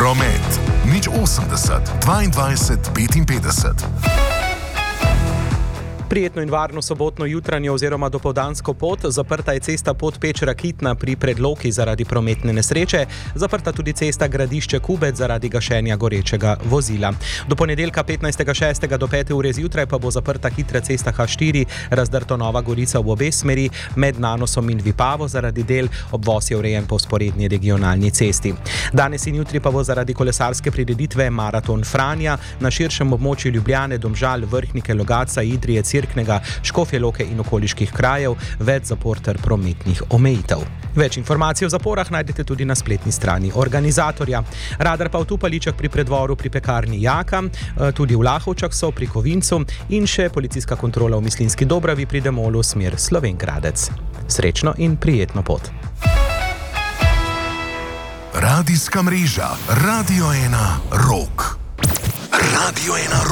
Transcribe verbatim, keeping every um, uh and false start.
Promet nič osemdeset dvaindvajset petinpetdeset. Prijetno in varno sobotno jutranjo oziroma dopoldansko pot. Zaprta je cesta Podpeč-Rakitna pri Predloki zaradi prometne nesreče, zaprta tudi cesta Gradišče-Kubec zaradi gašenja gorečega vozila. Do ponedeljka petnajstega šestega do pete ure zjutraj pa bo zaprta hitra cesta H štiri, razdrto Nova Gorica v obe smeri, med Nanosom in Vipavo zaradi del, obvoz je urejen po vzporedni regionalni cesti. Danes in jutri pa bo zaradi kolesarske prireditve Maraton Franja na širšem območju Ljubljane, Domžal, Vrhnike, Logatca, Idrije, Cerknega, Škofje Loke in okoliških krajev, več zapor ter prometnih omejitev. Več informacij o zaporah najdete tudi na spletni strani organizatorja. Radar pa v Tupaličah pri predvoru pri pekarni Jaka, tudi v Lahovčah so pri Kovincu in še policijska kontrola v Mislinjski Dobravi pri Demolu smer Slovenj Gradec. Srečno in prijetno pot. Radijska mreža Radio ena Rok. Radio ena